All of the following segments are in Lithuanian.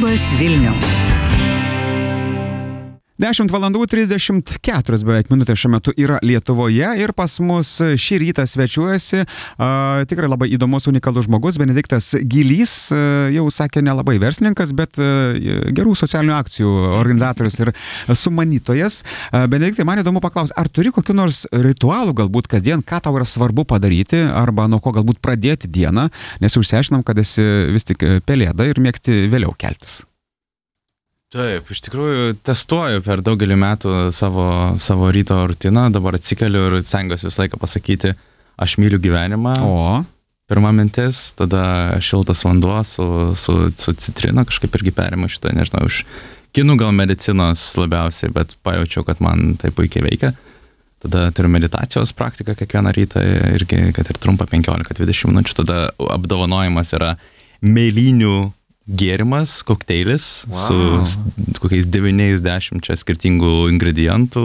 Labas Vilniau. 10 valandų 34 beveik minutės šiuo metu yra Lietuvoje ir pas mus šį rytą svečiuojasi tikrai labai įdomus, unikalus žmogus, Benediktas Gylys, jau sakė nelabai verslininkas, bet gerų socialinių akcijų organizatorius ir sumanytojas. Benediktai, man įdomu paklausti, ar turi kokių nors ritualų galbūt kasdien, ką tau yra svarbu padaryti, arba nuo ko galbūt pradėti dieną, nes užsiaiškinom, kad esi vis tik pelėda ir mėgsti vėliau keltis. Taip, iš tikrųjų testuoju per daugelį metų savo ryto rutiną, dabar atsikeliu ir stengiuosi visą laiką pasakyti, aš myliu gyvenimą. Pirma mintis, tada šiltas vanduo su citrina, kažkaip irgi perimu šitą, nežinau, iš kinų gal medicinos labiausiai, bet pajaučiau, kad man tai puikiai veikia. Tada turiu meditacijos praktiką kiekvieną rytą, irgi, kad ir trumpa 15-20 minučių, tada apdovanojimas yra mėlynių gėrimas, kokteilis su kokiais 90 skirtingų ingredientų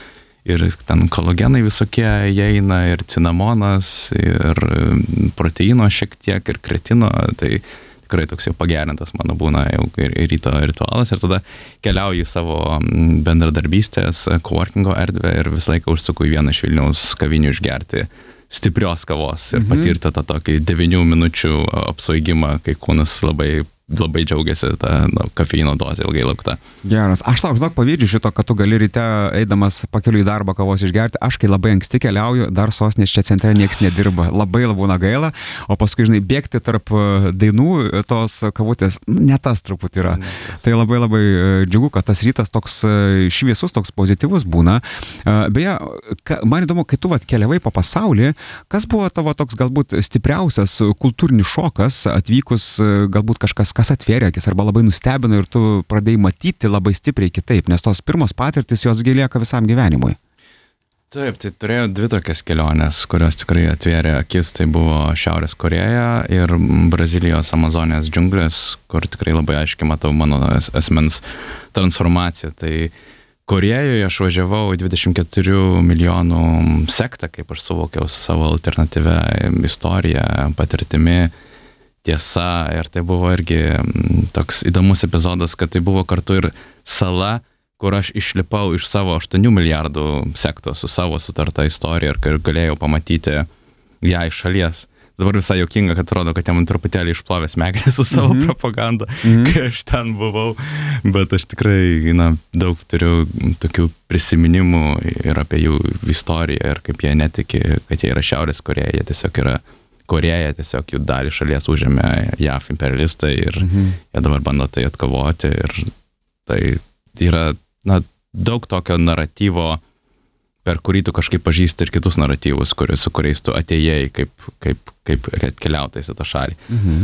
ir ten kolagenai visokie įeina ir cinamonas ir proteino šiek tiek ir kretino, tai tikrai toks jau pagerintas mano būna jau ir ryto ritualas ir tada keliauju į savo bendradarbystės coworkingo erdvę ir visą laiką užsuku į vieną iš Vilniaus kavinių išgerti stiprios kavos ir patirti tą tokį 9 minučių apsvaigimą, kai kūnas labai džiaugiasi tą kafeino dozę ilgai laukta. Geras. Aš tau žinok pavydžiu šito, kad tu gali ryte eidamas pakeliu į darbą kavos išgerti. Aš kai labai anksti keliauju, dar sostinės čia centre nieks nedirba. Labai būna gaila, o paskui, žinai, bėgti tarp dainų tos kavutės, ne tas truputį yra. Tai labai džiugu, kad tas rytas toks šviesus, toks pozityvus būna. Beje, man įdomu, kai tu keliavai po pasaulį, kas buvo tavo toks galbūt stipriausias kultūrinis šokas, atvykus galbūt kažkas, kas atvėrė akis arba labai nustebino ir tu pradėjai matyti labai stipriai kitaip, nes tos pirmos patirtis jos lieka visam gyvenimui. Taip, tai turėjau 2 tokias keliones, kurios tikrai atvėrė akis, tai buvo Šiaurės Korėja ir Brazilijos Amazonės džiunglės, kur tikrai labai aiškiai matau mano asmens transformaciją. Tai Korėjoje aš važiavau į 24 milijonų sektą, kaip aš suvokiau su savo alternatyvia istorija, patirtimi, tiesa, ir tai buvo irgi toks įdomus epizodas, kad tai buvo kartu ir sala, kur aš išlipau iš savo 8 milijardų sekto su savo sutarta istorija ir galėjau pamatyti ją iš šalies. Dabar visai juokinga, kad atrodo, kad jie man truputėlį išplovė smegenis su savo propaganda, kai aš ten buvau, bet aš tikrai daug turiu tokių prisiminimų ir apie jų istoriją ir kaip jie netiki, kad jie yra Šiaurės Korėja, jie tiesiog yra Korėja, tiesiog jų dalį šalies užėmė JAV imperialistai ir jie dabar bando tai atkovoti ir tai yra daug tokio naratyvo, per kurį tu kažkaip pažįsti ir kitus naratyvus, su kuriais tu atėjai kaip keliautojas į tą šalį.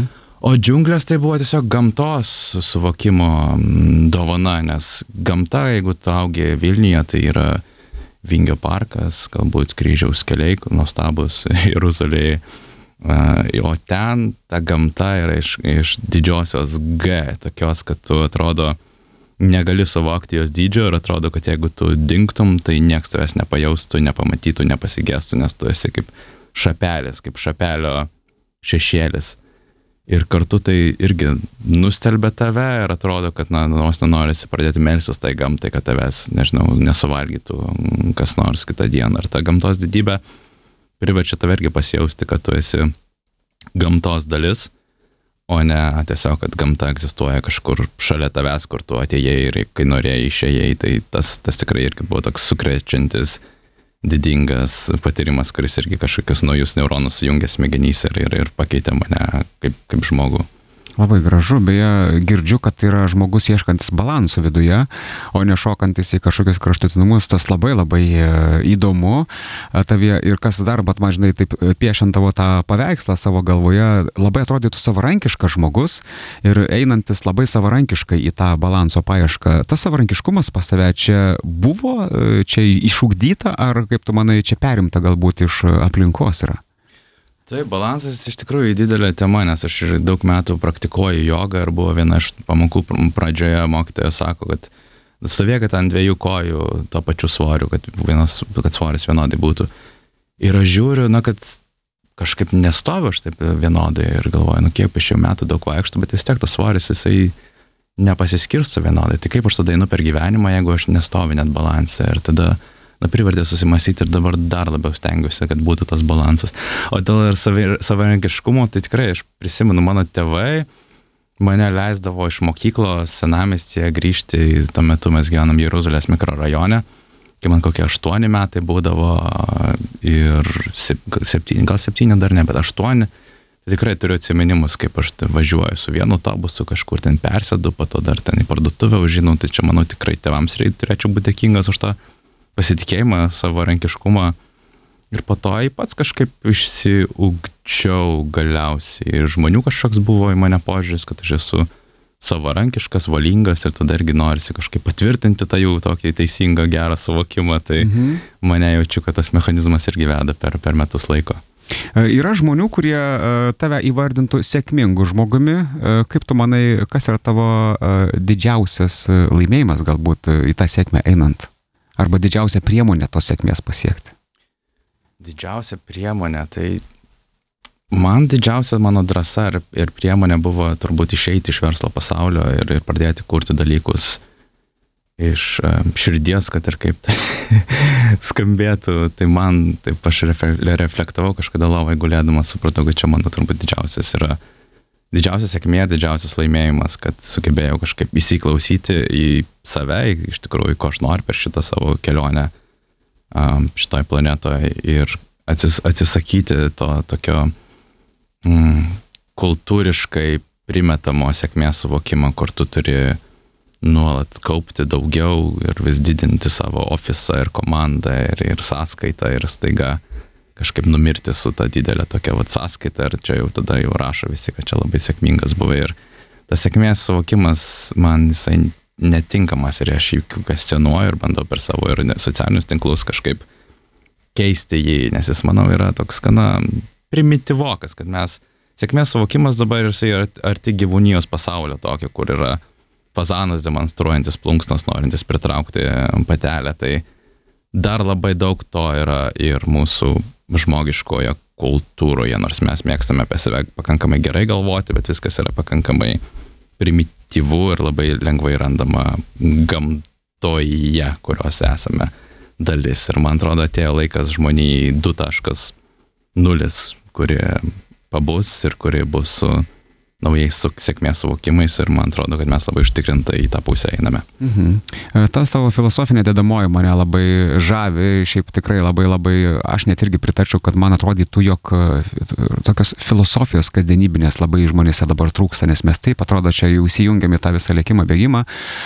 O džiunglės tai buvo tiesiog gamtos suvokimo dovana, nes gamta, jeigu tu augi Vilniuje, tai yra Vingio parkas, galbūt Kryžiaus keliai, nuostabus Jeruzalėje. O ten ta gamta yra iš didžiosios G, tokios, kad tu atrodo negali suvokti jos dydžio ir atrodo, kad jeigu tu dingtum, tai nieks tavęs nepajaustų, nepamatytų, nepasigestų, nes tu esi kaip šapelis, kaip šapelio šešėlis. Ir kartu tai irgi nustelbia tave ir atrodo, kad nors norisi pradėti melstis tai gamtai, kad tavęs, nežinau, nesuvalgytų kas nors kitą dieną. Ir ta gamtos didybė priverčia tave irgi pasijausti, kad tu esi gamtos dalis, o ne tiesiog, kad gamta egzistuoja kažkur šalia tavęs, kur tu atėjai ir kai norėjai išėjai, tai tas tikrai irgi buvo toks sukrečiantis, didingas patyrimas, kuris irgi kažkokius naujus neuronus sujungė smegenyse ir pakeitė mane kaip žmogų. Labai gražu, beje, girdžiu, kad tai yra žmogus ieškantis balansų viduje, o ne šokantis į kažkokius kraštutinumus, tas labai įdomu tavie ir kas dar, bet man žinai, taip piešiant tavo tą paveikslą savo galvoje, labai atrodytų savarankiškas žmogus ir einantis labai savarankiškai į tą balanso paiešką. Tas savarankiškumas pas tave čia buvo, čia išugdyta, ar kaip tu manai, čia perimta galbūt iš aplinkos yra? Taip, balansas iš tikrųjų didelė tema, nes aš daug metų praktikuoju jogą ir buvo viena iš pamokų pradžioje mokytoja sako, kad stovėkit ant 2 kojų to pačiu svoriu, kad svoris vienodai būtų. Ir aš žiūriu, kad kažkaip nestoviu aš taip vienodai ir galvoju, kiek po šių metų daug vaikštų, bet vis tiek tas svoris, jisai nepasiskirsto vienodai. Tai kaip aš tada einu per gyvenimą, jeigu aš nestoviu net balanse. Ir tada privertė susimąstyti ir dabar dar labiau stengiuosi, kad būtų tas balansas. O dėl savarankiškumo, tai tikrai aš prisimenu, mano tėvai mane leisdavo iš mokyklos senamiestyje grįžti, tuo metu mes gyvenam Jeruzalės mikrorajone, kai man kokie 8 metai būdavo ir 7, gal 7 dar ne, bet 8. Tai tikrai turiu atsiminimus, kaip aš važiuoju su vienu autobusu, kažkur ten persėdu, po to dar ten į parduotuvę užžinau, tai čia manau tikrai tėvams turėčiau būti dėkingas už tą pasitikėjimą, savarankiškumą. Ir po to pats kažkaip išsiugdžiau galiausiai. Ir žmonių kažkoks buvo į mane požiūris, kad aš esu savarankiškas, valingas ir tada irgi norisi kažkaip patvirtinti tą jau tokį teisingą, gerą suvokimą. Tai mane jaučiu, kad tas mechanizmas irgi veda per metus laiko. Yra žmonių, kurie tave įvardintų sėkmingu žmogumi. Kaip tu manai, kas yra tavo didžiausias laimėjimas galbūt į tą sėkmę einant? Arba didžiausia priemonė tos sėkmės pasiekti? Didžiausia priemonė, tai man didžiausia mano drąsa ir priemonė buvo turbūt išeiti iš verslo pasaulio ir pradėti kurti dalykus iš širdies, kad ir kaip tai skambėtų. Tai man, taip aš reflektavau kažkada lovai gulėdamas, supratau, kad čia mano turbūt didžiausia sėkmė, didžiausias laimėjimas, kad sugebėjau kažkaip įsiklausyti į save, iš tikrųjų, ko aš noriu per šitą savo kelionę šitoj planetoje ir atsisakyti to tokio kultūriškai primetamo sėkmės suvokimo, kur tu turi nuolat kaupti daugiau ir vis didinti savo ofisą ir komandą ir sąskaitą ir staiga kažkaip numirti su ta didelė tokia sąskaita ir čia jau tada jau rašo visi, kad čia labai sėkmingas buvo. Ir tas sėkmės suvokimas man jisai netinkamas ir aš jį kvestionuoju ir bandau per savo ir socialinius tinklus kažkaip keisti jį, nes jis, manau, yra toks gana primityvokas, kad mes sėkmės suvokimas dabar jisai arti gyvūnijos pasaulio tokio, kur yra fazanas demonstruojantis plunksnas, norintis pritraukti patelę, tai dar labai daug to yra ir mūsų žmogiškoje kultūroje, nors mes mėgstame apie save pakankamai gerai galvoti, bet viskas yra pakankamai primityvu ir labai lengvai randama gamtoje, kurios esame dalis. Ir man atrodo, atėjo laikas žmonijai 2.0, kurie pabus ir kurie bus su naujais sėkmės suvokimais ir man atrodo, kad mes labai užtikrintai į tą pusę einame. Tas tavo filosofinė dedamoji mane labai žavi, šiaip tikrai labai, aš net irgi pritarčiau, kad man atrodytų, jog tokios filosofijos kasdienybinės labai žmonėse dabar trūksta, nes mes taip atrodo čia jau įsijungiam į tą visą lėkimą, bėgimą.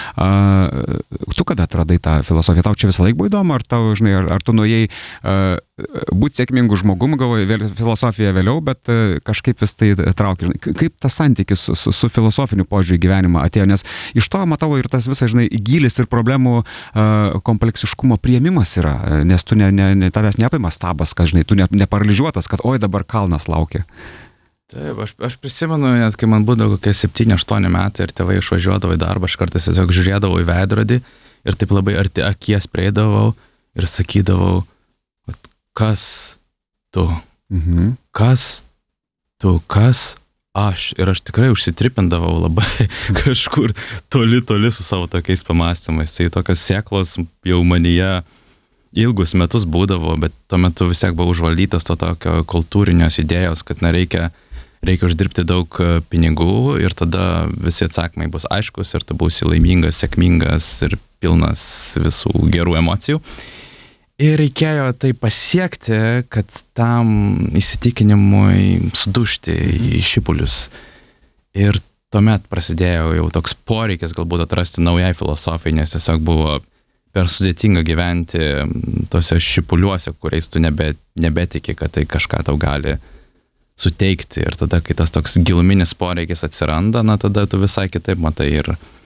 Tu kada atradai tą filosofiją? Tau čia visą laiką buvo įdomu, ar tau, žinai, ar tu nuėjai būti sėkmingų žmogum, galvoju, filosofija vėliau, bet kažkaip vis tai traukia. Kaip tas santykis su filosofiniu požiūriu į gyvenimą atėjo, nes iš to matau ir tas visas, žinai, gylis ir problemų kompleksiškumo priėmimas yra, nes tu tavęs neapima stabas, kad, žinai, tu neparalyžiuotas, kad oi dabar kalnas laukia. Taip, aš prisimenu, net kai man būdavo kokie 7-8 metai ir tėvai išvažiuodavo į darbą, aš kartais tiesiog žiūrėdavau į veidrodį ir taip labai arti akies prieidavau ir sakydavau, kas tu, kas tu, kas aš. Ir aš tikrai užsitripindavau labai kažkur toli su savo tokiais pamastymais. Tai tokios sėklos jau manyje ilgus metus būdavo, bet tuo metu vis tiek buvo užvaldytas to tokio kultūrinės idėjos, kad reikia uždirbti daug pinigų ir tada visi atsakymai bus aiškus ir tu būsi laimingas, sėkmingas ir pilnas visų gerų emocijų. Ir reikėjo tai pasiekti, kad tam įsitikinimui sudužti į šipulius. Ir tuomet prasidėjo jau toks poreikis galbūt atrasti naujai filosofijai, nes tiesiog buvo per sudėtinga gyventi tose šipuliuose, kuriais tu nebetiki, kad tai kažką tau gali suteikti. Ir tada, kai tas toks giluminis poreikis atsiranda, tada tu visai kitaip matai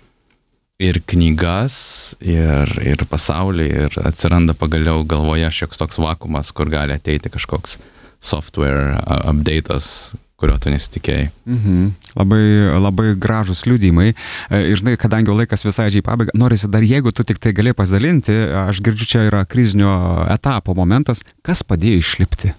ir knygas, ir pasaulį, ir atsiranda pagaliau galvoje šioks toks vakumas, kur gali ateiti kažkoks software update'as, kurio tu nesitikėjai. Labai gražus liudijimai. Ir žinai, kadangi laikas visai į pabaigą, norisi dar, jeigu tu tik tai gali pasidalinti, aš girdžiu, čia yra krizinio etapo momentas, kas padėjo išlipti?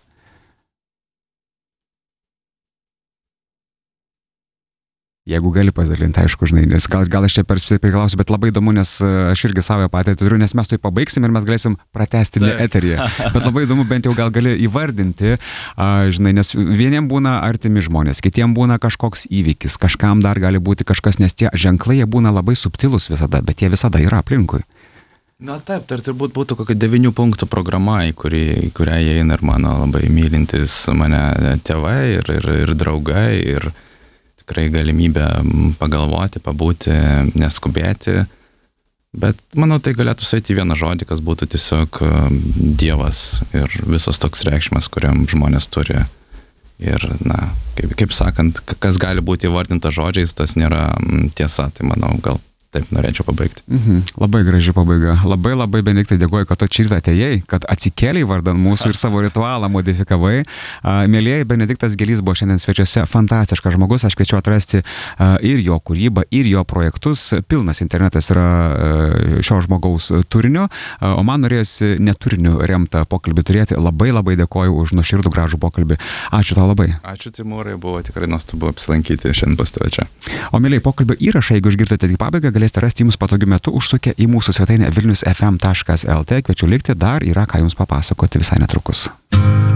Jeigu gali pasidalinti, aišku, žinai, nes gal aš čia per stipriai klausiu, bet labai įdomu, nes aš irgi savo patirtį turiu, nes mes tai pabaigsim ir mes galėsim pratęsti ne eteryje. Bet labai įdomu, bent jau gal gali įvardinti, žinai, nes vieniem būna artimi žmonės, kitiem būna kažkoks įvykis, kažkam dar gali būti kažkas, nes tie ženklai jie būna labai subtilūs visada, bet jie visada yra aplinkui. Na taip, tai turbūt būtų kokia 9 punktų programa, į kurią įeina ir mano labai mylintis mane tėvai ir draugai ir tikrai galimybę pagalvoti, pabūti, neskubėti. Bet manau, tai galėtų sueiti vieną žodį, kas būtų tiesiog Dievas ir visos toks reikšmės, kuriam žmonės turi. Ir, na, kaip sakant, kas gali būti įvardinta žodžiais, tas nėra tiesa. Tai manau, gal taip norėčiau pabaigti. Labai graži pabaiga. Labai Benediktai dėkoju, kad tu čia atėjai, kad atsikėlei vardan mūsų ir savo ritualą modifikavai. Mėlyjeji, Benediktas Gelys buvo šiandien svečiuose, fantastiškas žmogus, aš kviečiu atrasti ir jo kūrybą, ir jo projektus. Pilnas internetas yra šio žmogaus turinio, o man norėjosi neturiniu remtą pokalbį turėti. Labai dėkoju už nuoširdų gražų pokalbį. Ačiū tau labai. Ačiū, Timūrai, buvo tikrai nuostabu apsilankyti šiandien pas tave čia. O mėlyjeji, pokalbio įrašą, jeigu išgirdote tik pabaigą, galėsite rasti jums patogiu metu užsukę į mūsų svetainę vilniusfm.lt. Kviečiu likti, dar yra ką jums papasakoti visai netrukus.